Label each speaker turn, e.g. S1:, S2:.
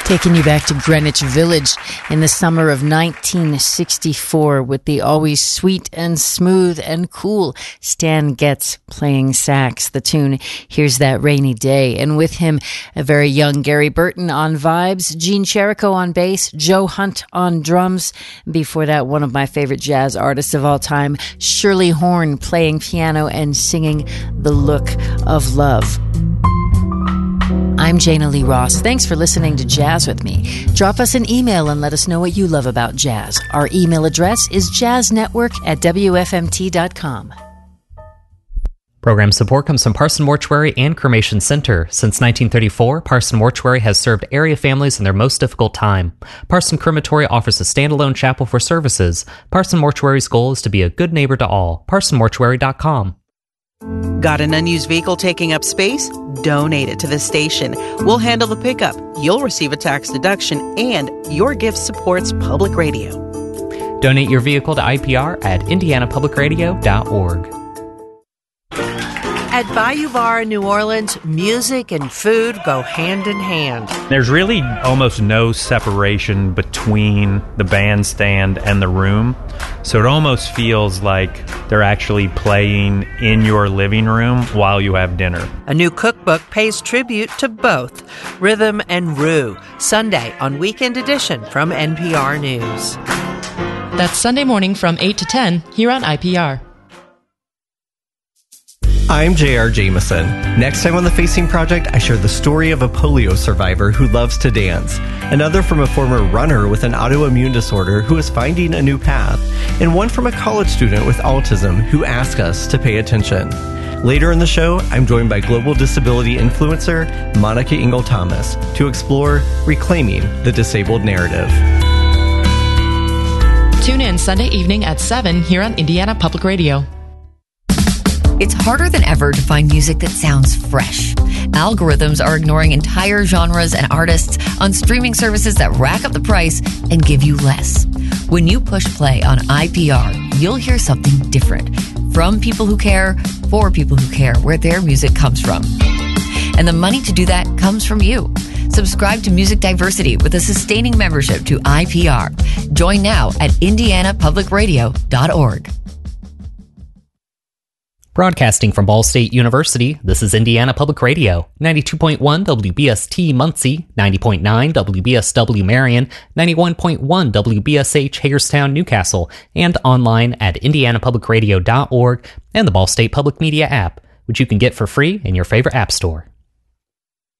S1: Taking you back to Greenwich Village in the summer of 1964 with the always sweet and smooth and cool Stan Getz playing sax. The tune, Here's That Rainy Day. And with him, a very young Gary Burton on vibes, Gene Cherico on bass, Joe Hunt on drums. Before that, one of my favorite jazz artists of all time, Shirley Horn, playing piano and singing The Look of Love. I'm Jana Lee Ross. Thanks for listening to Jazz with me. Drop us an email and let us know what you love about jazz. Our email address is jazznetwork@wfmt.com.
S2: Program support comes from Parson Mortuary and Cremation Center. Since 1934, Parson Mortuary has served area families in their most difficult time. Parson Crematory offers a standalone chapel for services. Parson Mortuary's goal is to be a good neighbor to all. ParsonMortuary.com.
S3: Got an unused vehicle taking up space? Donate it to the station. We'll handle the pickup. You'll receive a tax deduction, and your gift supports public radio.
S2: Donate your vehicle to IPR at indianapublicradio.org.
S4: At Bayou Bar in New Orleans, music and food go hand in hand.
S5: There's really almost no separation between the bandstand and the room, so it almost feels like they're actually playing in your living room while you have dinner.
S4: A new cookbook pays tribute to both Rhythm and Rue, Sunday on Weekend Edition from NPR News.
S6: That's Sunday morning from 8 to 10 here on IPR.
S7: I'm J.R. Jameson. Next time on The Facing Project, I share the story of a polio survivor who loves to dance, another from a former runner with an autoimmune disorder who is finding a new path, and one from a college student with autism who asks us to pay attention. Later in the show, I'm joined by global disability influencer Monica Ingle Thomas to explore reclaiming the disabled narrative.
S6: Tune in Sunday evening at 7 here on Indiana Public Radio.
S8: It's harder than ever to find music that sounds fresh. Algorithms are ignoring entire genres and artists on streaming services that rack up the price and give you less. When you push play on IPR, you'll hear something different from people who care, for people who care, where their music comes from. And the money to do that comes from you. Subscribe to Music Diversity with a sustaining membership to IPR. Join now at indianapublicradio.org.
S2: Broadcasting from Ball State University, this is Indiana Public Radio, 92.1 WBST Muncie, 90.9 WBSW Marion, 91.1 WBSH Hagerstown Newcastle, and online at indianapublicradio.org and the Ball State Public Media app, which you can get for free in your favorite app store.